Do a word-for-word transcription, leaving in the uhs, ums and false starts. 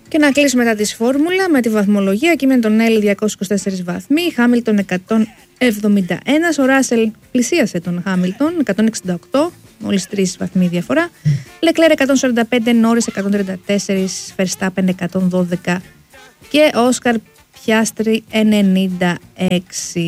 Και να κλείσουμε μετά τη φόρμουλα με τη βαθμολογία. Εκεί με τον Έλλη διακόσιοι είκοσι τέσσερις βαθμοί, Χάμιλτον εκατόν εβδομήντα ένα, ο Ράσελ πλησίασε τον Χάμιλτον εκατόν εξήντα οκτώ, μόλις τρεις βαθμοί διαφορά. Λεκλέρ εκατόν σαράντα πέντε, Νόρις εκατόν τριάντα τέσσερα, Verstappen εκατόν δώδεκα και Όσκαρ Πιάστρι ενενήντα έξι.